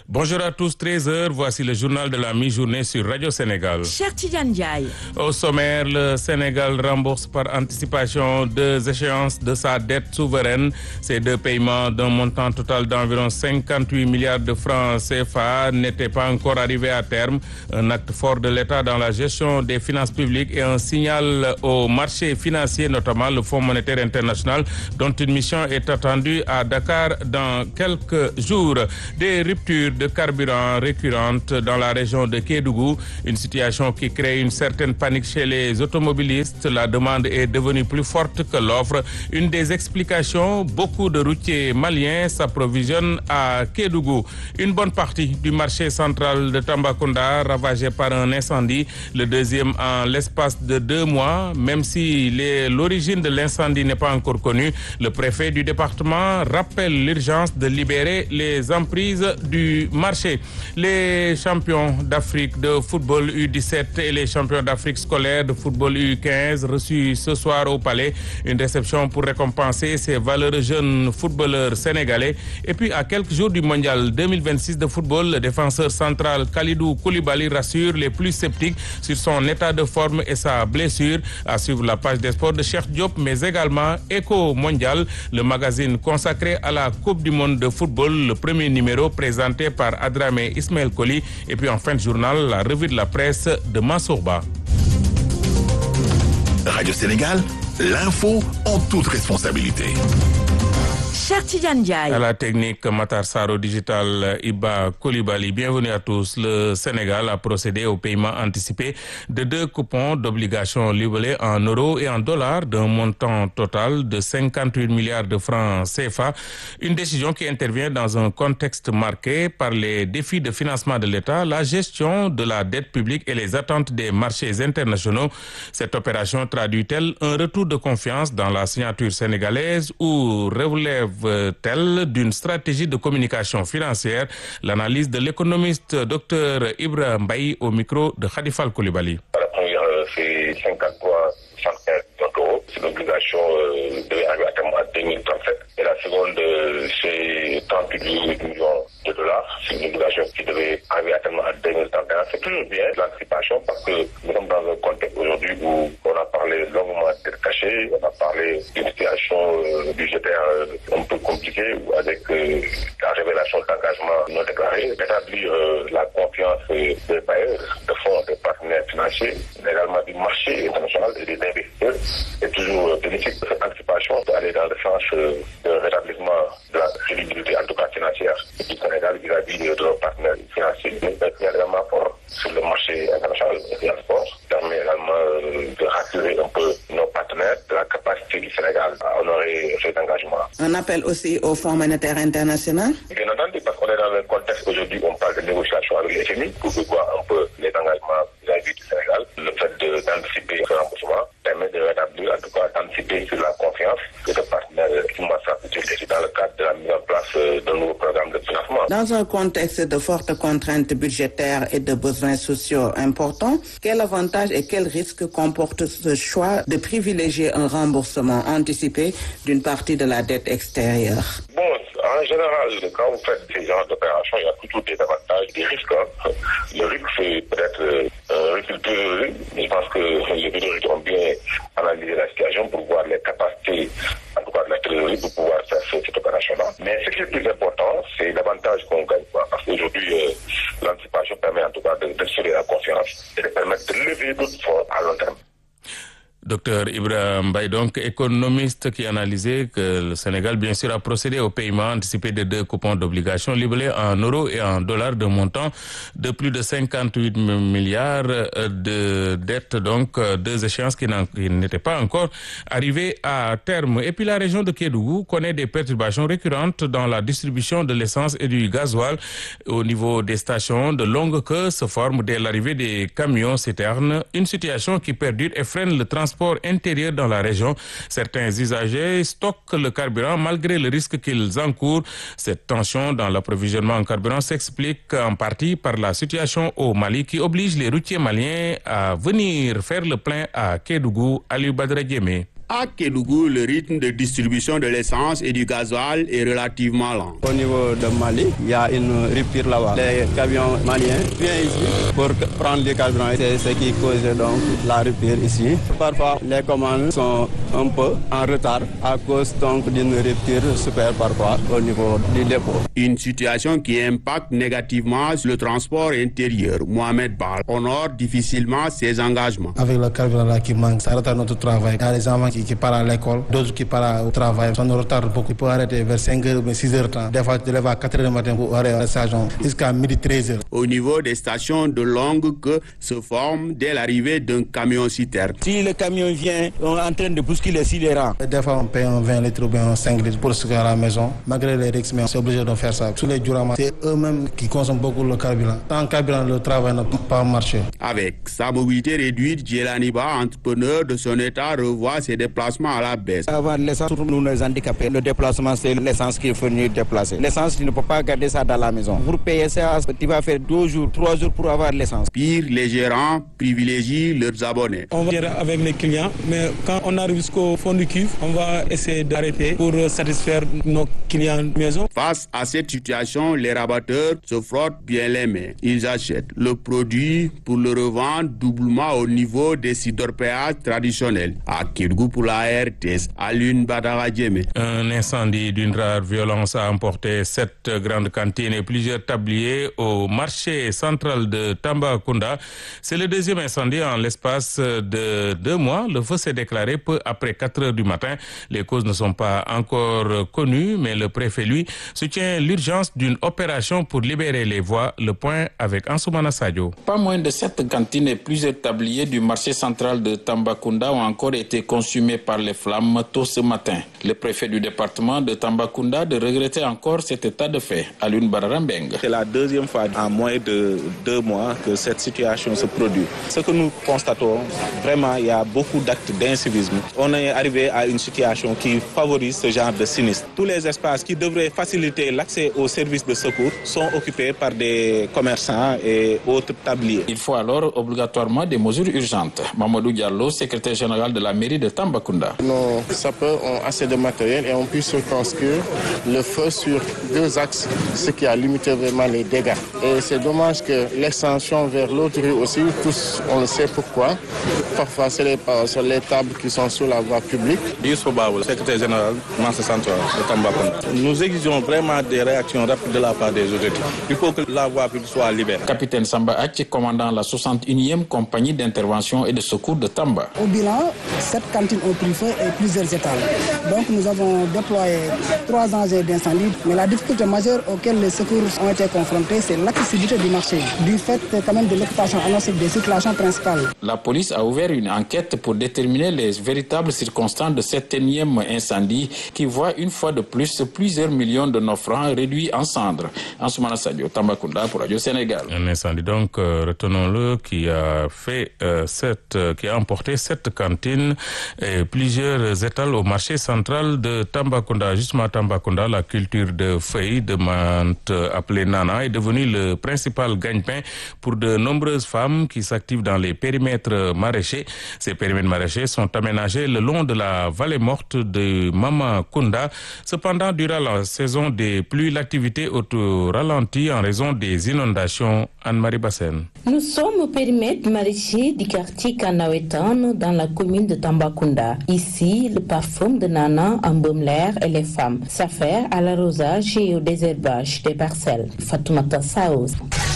Bonjour à tous, 13h, voici le journal de la mi-journée sur Radio Sénégal. Cher Tidiane Ndiaye. Au sommaire, le Sénégal rembourse par anticipation 2 échéances de sa dette souveraine. Ces 2 paiements d'un montant total d'environ 58 milliards de francs CFA n'étaient pas encore arrivés à terme. Un acte fort de l'État dans la gestion des finances publiques et un signal aux marchés financiers, notamment le Fonds monétaire international, dont une mission est attendue à Dakar dans quelques jours. Des ruptures de carburant récurrentes dans la région de Kédougou, une situation qui crée une certaine panique chez les automobilistes. La demande est devenue plus forte que l'offre. Une des explications, beaucoup de routiers maliens s'approvisionnent à Kédougou. Une bonne partie du marché central de Tambacounda ravagé par un incendie, le deuxième en l'espace de 2 mois. Même si l'origine de l'incendie n'est pas encore connue, le préfet du département rappelle l'urgence de libérer les emprises du marché. Les champions d'Afrique de football U17 et les champions d'Afrique scolaire de football U15 reçus ce soir au Palais. Une réception pour récompenser ces valeureux jeunes footballeurs sénégalais. Et puis à quelques jours du mondial 2026 de football, le défenseur central Kalidou Koulibaly rassure les plus sceptiques sur son état de forme et sa blessure. À suivre la page des sports de Cheikh Diop, mais également Eco Mondial, le magazine consacré à la Coupe du monde de football, le premier numéro présenté par Adramé Ismaël Koli. Et puis en fin de journal, la revue de la presse de Mansourba. Radio Sénégal, l'info en toute responsabilité. Cher Tidiane Ndiaye. À la technique, Matar Saro Digital, Iba Koulibaly. Bienvenue à tous. Le Sénégal a procédé au paiement anticipé de 2 coupons d'obligations libellés en euros et en dollars d'un montant total de 58 milliards de francs CFA. Une décision qui intervient dans un contexte marqué par les défis de financement de l'État, la gestion de la dette publique et les attentes des marchés internationaux. Cette opération traduit-elle un retour de confiance dans la signature sénégalaise ou relève-t-elle d'une stratégie de communication financière? L'analyse de l'économiste Dr Ibra Mbaye au micro de Khadifal Koulibaly. La première, c'est 53,75 d'euros. C'est l'obligation devait arriver à terme en 2037. Et la seconde, c'est 38 millions de dollars. C'est une obligation qui devait arriver à terme en 2031. C'est toujours bien l'anticipation parce que nous sommes dans un contexte aujourd'hui où on a parlé longuement de cachée, on a parlé d'une situation budgétaire un peu compliquée avec la révélation d'engagements non déclarés, d'établir la confiance des bailleurs, de fonds, des partenaires financiers, mais également du marché international et des investisseurs. C'est toujours bénéfique de cette anticipation d'aller dans le sens de rétablissement de la crédibilité, en tout cas financière, du Sénégal vis-à-vis de nos partenaires financiers. Mais il y a également fort sur le marché international et transport, permet également de rassurer un peu nos partenaires de la capacité du Sénégal à honorer cet engagement. Un appel aussi au Fonds monétaire international? Bien entendu, parce qu'on est dans un contexte aujourd'hui où on parle de négociations avec les FMI pour voir un peu les engagements vis-à-vis du Sénégal. Le fait d'anticiper ce remboursement permet de rétablir, en tout cas d'anticiper sur la confiance que les partenaires commencent à utiliser dans le cadre de la mise en place d'un nouveau programme de financement. Dans un contexte de fortes contraintes budgétaires et de besoins sociaux importants, quel avantage et quel risque comporte ce choix de privilégier un remboursement anticipé d'une partie de la dette extérieure? Bon, en général, quand vous faites ces genres d'opérations, il y a toujours des avantages, des risques. Le risque, c'est peut-être un recul théorique. Je pense que les pédagogues ont bien analysé la situation pour voir les capacités, en tout cas de la théorie, pour pouvoir faire cette opération-là. Mais ce qui est le plus important, c'est l'avantage qu'on gagne. Parce qu'aujourd'hui, l'anticipation permet en tout cas d'assurer la confiance et de permettre de lever d'autres fonds à long terme. Docteur Ibrahim Mbaye, donc économiste qui analysait que le Sénégal, bien sûr, a procédé au paiement anticipé de 2 coupons d'obligations libellés en euros et en dollars de montant de plus de 58 milliards de dettes, donc 2 échéances qui n'étaient pas encore arrivées à terme. Et puis la région de Kédougou connaît des perturbations récurrentes dans la distribution de l'essence et du gasoil. Au niveau des stations, de longues queues se forment dès l'arrivée des camions citernes, une situation qui perdure et freine le transport intérieur dans la région. Certains usagers stockent le carburant malgré le risque qu'ils encourent. Cette tension dans l'approvisionnement en carburant s'explique en partie par la situation au Mali qui oblige les routiers maliens à venir faire le plein à Kédougou. Aliou Badra Diémé. À Kédougou, le rythme de distribution de l'essence et du gasoil est relativement lent. Au niveau de Mali, il y a une rupture là-bas. Les camions maliens viennent ici pour prendre du carburant. C'est ce qui cause donc la rupture ici. Parfois, les commandes sont un peu en retard à cause donc d'une rupture super parfois au niveau du dépôt. Une situation qui impacte négativement sur le transport intérieur. Mohamed Bal honore difficilement ses engagements. Avec le carburant là qui manque, ça retarde notre travail. Il y a des enfants qui partent à l'école, d'autres qui partent au travail. Ça nous retarde beaucoup. Il peut arrêter vers 5h ou 6h30. Des fois, tu te lèves à 4h du matin pour arrêter à la station jusqu'à midi 13h. Au niveau des stations de longue queue se forment dès l'arrivée d'un camion-citerne. Si le camion vient, on est en train de bousculer sur les rangs. Des fois, on paye un 20 litres ou bien un 5 litres pour se faire à la maison. Malgré les risques, mais on est obligé de faire ça. Tous les Djourama, c'est eux-mêmes qui consomment beaucoup le carburant. Sans carburant, le travail ne peut pas marcher. Avec sa mobilité réduite, Djelaniba, entrepreneur de son état, revoit ses déplacements à la baisse. Avant l'essence, nous les handicapés, le déplacement, c'est l'essence qu'il faut nous déplacer. L'essence, tu ne peux pas garder ça dans la maison. Pour payer ça, tu vas faire 2 jours, 3 jours pour avoir l'essence. Pire, les gérants privilégient leurs abonnés. On va gérer avec les clients, mais quand on arrive jusqu'au fond du cuve, on va essayer d'arrêter pour satisfaire nos clients maison. Face à cette situation, les rabatteurs se frottent bien les mains. Ils achètent le produit pour le revendre doublement au niveau des sites d'orpaillage traditionnels. À Kédougou pour la RTS, Alioune Badara Djemé. Un incendie d'une rare violence a emporté 7 grandes cantines et plusieurs tabliers au marché central de Tambacounda. C'est le deuxième incendie en l'espace de 2 mois. Le feu s'est déclaré peu après 4h du matin. Les causes ne sont pas encore connues, mais le préfet, lui, soutient l'urgence d'une opération pour libérer les voies. Le point avec Ansoumana Sadio. Pas moins de 7 cantines et plusieurs tabliers du marché central de Tambacounda ont encore été consumés par les flammes tôt ce matin. Le préfet du département de Tambacounda de regretter encore cet état de fait. Alioune Bararambeng. C'est la deuxième fois en moins de 2 mois que cette situation se produit. Ce que nous constatons, vraiment, il y a beaucoup d'actes d'incivisme. On est arrivé à une situation qui favorise ce genre de sinistre. Tous les espaces qui devraient faciliter l'accès aux services de secours sont occupés par des commerçants et autres tabliers. Il faut alors obligatoirement des mesures urgentes. Mamadou Diallo, secrétaire général de la mairie de Tambacounda. Nos sapeurs ont assez de matériel et ont pu circonscrire le feu sur 2 axes, ce qui a limité vraiment les dégâts. Et c'est dommage que l'extension vers l'autre rue aussi, tous on le sait pourquoi. Parfois c'est les tables qui sont sur la voie publique. Youssou Babou, secrétaire général du marché central de Tambacounda. Nous exigeons vraiment des réactions rapides de la part des autorités. Il faut que la voie publique soit libérée. Capitaine Samba Achi, commandant la 61e compagnie d'intervention et de secours de Tamba. Au bilan, 7 cantines ont pris feu et plusieurs étages. Donc nous avons déployé 3 engins d'incendie. Mais la difficulté majeure auquel les secours ont été confrontés, c'est l'accessibilité du marché, du fait quand même de l'occupation annoncée des circulations principales. La police a ouvert une enquête pour déterminer les véritables circonstances de cet énième incendie qui voit une fois de plus plusieurs millions de nos francs réduits en cendres. Ansoumana Sadio, Tambacounda pour Radio Sénégal. Un incendie donc, retenons-le, qui a emporté 7 cantines et plusieurs étals au marché central de Tambacounda. Justement à Tambacounda, la culture de feuilles de menthe appelée nana est devenue le principal gagne-pain pour de nombreuses femmes qui s'activent dans les périmètres maraîchers. Ces périmètres maraîchers sont aménagés le long de la vallée morte de Mamakunda. Cependant, durant la saison des pluies, l'activité ralentit en raison des inondations. Anne-Marie Bassène. Nous sommes au périmètre maraîcher du quartier Kanawetan dans la commune de Tambacounda. Ici, le parfum de nana embaume l'air et les femmes s'affairent à l'arrosage et au désherbage des parcelles. Fatoumata Saouz.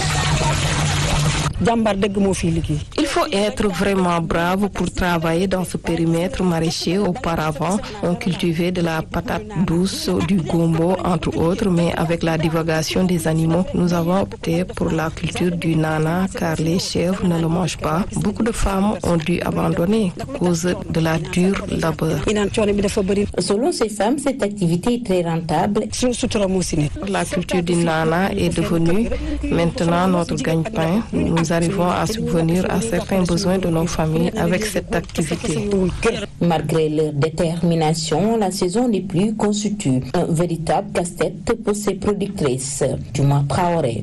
Il faut être vraiment brave pour travailler dans ce périmètre maraîcher. Auparavant, on cultivait de la patate douce, du gombo, entre autres, mais avec la divagation des animaux, nous avons opté pour la culture du nana car les chèvres ne le mangent pas. Beaucoup de femmes ont dû abandonner à cause de la dure labeur. Selon ces femmes, cette activité est très rentable. La culture du nana est devenue maintenant notre gagne-pain. Nous arrivons à subvenir à ces certains besoins de nos familles avec cette activité. Malgré leur détermination, la saison des pluies constitue un véritable casse-tête pour ces productrices. Juma Traoré.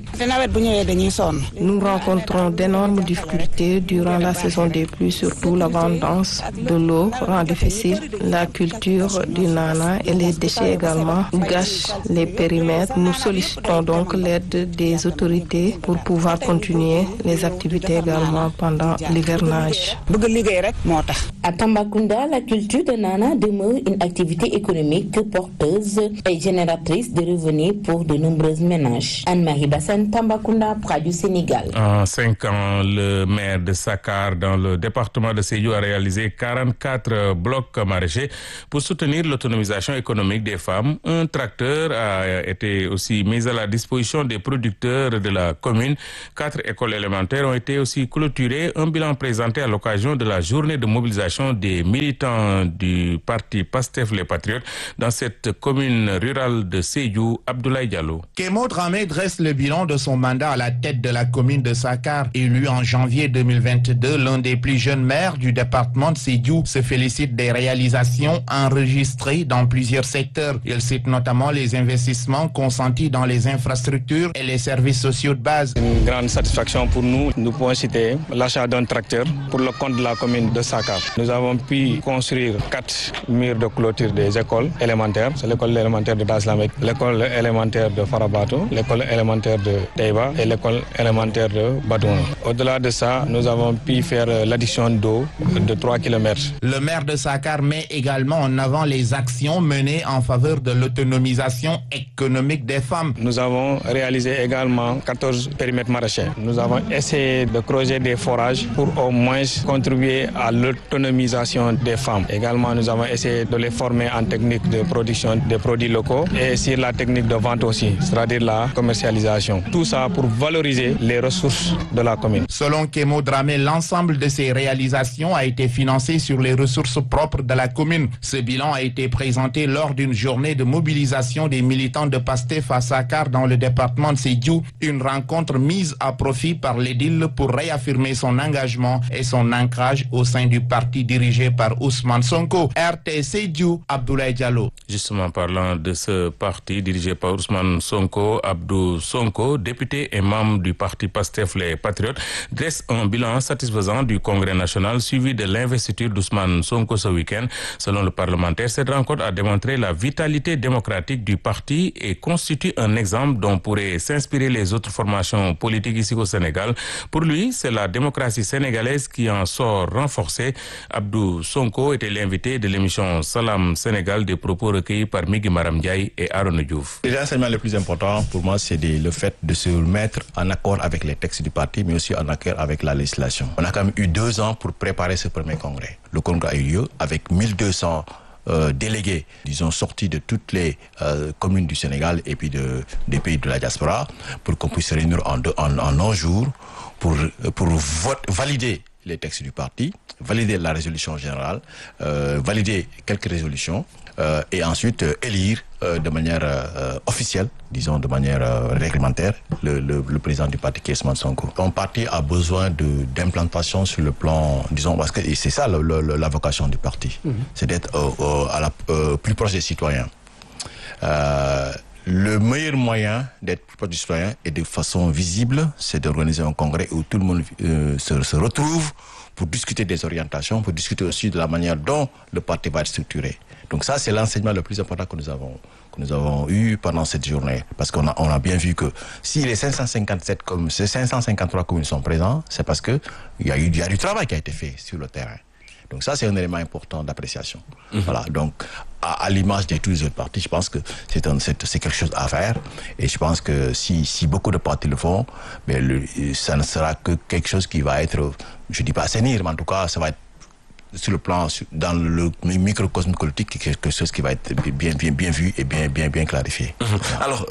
Nous rencontrons d'énormes difficultés durant la saison des pluies, surtout l'abondance de l'eau rend difficile la culture du nana et les déchets également gâchent les périmètres. Nous sollicitons donc l'aide des autorités pour pouvoir continuer les activités également pendant l'hivernage. À Tambacounda, la culture de nana demeure une activité économique porteuse et génératrice de revenus pour de nombreux ménages. Anne-Marie Bassène, Tambacounda, près du Sénégal. En 5 ans, le maire de Sakar, dans le département de Sédhiou, a réalisé 44 blocs maraîchers pour soutenir l'autonomisation économique des femmes. Un tracteur a été aussi mis à la disposition des producteurs de la commune. 4 écoles élémentaires ont été aussi clôturées. Un bilan présenté à l'occasion de la journée de mobilisation des militants du parti PASTEF les Patriotes dans cette commune rurale de Sédhiou. Abdoulaye Diallo. Kémo Dramé dresse le bilan de son mandat à la tête de la commune de Sakar. Élu en janvier 2022, l'un des plus jeunes maires du département de Sédhiou se félicite des réalisations enregistrées dans plusieurs secteurs. Il cite notamment les investissements consentis dans les infrastructures et les services sociaux de base. Une grande satisfaction pour nous. Nous pouvons citer l'achat d'un tracteur pour le compte de la commune de Sakar. Nous avons pu construire 4 murs de clôture des écoles élémentaires. C'est l'école élémentaire de Daslamek, l'école élémentaire de Farabato, l'école élémentaire de Teiba et l'école élémentaire de Badouna. Au-delà de ça, nous avons pu faire l'addition d'eau de 3 km. Le maire de Sakar met également en avant les actions menées en faveur de l'autonomisation économique des femmes. Nous avons réalisé également 14 périmètres maraîchers. Nous avons essayé de creuser des forages pour au moins contribuer à l'autonomisation des femmes. Également, nous avons essayé de les former en technique de production des produits locaux et sur la technique de vente aussi, c'est-à-dire la commercialisation. Tout ça pour valoriser les ressources de la commune. Selon Kémo Dramé, l'ensemble de ces réalisations a été financé sur les ressources propres de la commune. Ce bilan a été présenté lors d'une journée de mobilisation des militants de PASTEF à Sakar dans le département de Sédhiou. Une rencontre mise à profit par l'édile pour réaffirmer son engagement et son ancrage au sein du parti dirigé par Ousmane Sonko. RT Sédhiou, Abdoulaye Diallo. Justement, parlant de ce parti dirigé par Ousmane Sonko, Abdou Sonko, député et membre du parti PASTEF les Patriotes, dresse un bilan satisfaisant du Congrès national suivi de l'investiture d'Ousmane Sonko ce week-end. Selon le parlementaire, cette rencontre a démontré la vitalité démocratique du parti et constitue un exemple dont pourraient s'inspirer les autres formations politiques ici au Sénégal. Pour lui, c'est la démocratie sénégalaise qui en sort renforcée. Abdou Sonko était l'invité de l'émission Salam Sénégal, des propos recueillis par Migui Maram Ndiaye et Aaron Diouf. L'enseignement le plus important pour moi, c'est le fait de se mettre en accord avec les textes du parti, mais aussi en accord avec la législation. On a quand même eu 2 ans pour préparer ce premier congrès. Le congrès a eu lieu avec 1200 délégués, disons, sortis de toutes les communes du Sénégal et puis des pays de la diaspora, pour qu'on puisse se réunir en 9 jours pour valider les textes du parti, valider la résolution générale, valider quelques résolutions et ensuite élire de manière officielle, disons de manière réglementaire, le président du parti qui est Ousmane Sonko. Un parti a besoin d'implantation sur le plan, disons, parce que c'est ça la vocation du parti, c'est d'être plus proche des citoyens. Le meilleur moyen d'être plus proche du citoyen et de façon visible, c'est d'organiser un congrès où tout le monde se retrouve pour discuter des orientations, pour discuter aussi de la manière dont le parti va être structuré. Donc ça, c'est l'enseignement le plus important que nous avons eu pendant cette journée. Parce qu'on a bien vu que si les 553 communes sont présentes, c'est parce qu'il y a du travail qui a été fait sur le terrain. Donc ça, c'est un élément important d'appréciation. Voilà. Donc, à l'image de tous les autres partis, je pense que c'est quelque chose à faire. Et je pense que si beaucoup de partis le font, mais ça ne sera que quelque chose qui va être, je dis pas assainir, mais en tout cas, ça va être sur le plan, dans le microcosme politique, quelque chose qui va être bien vu et bien clarifié. Alors,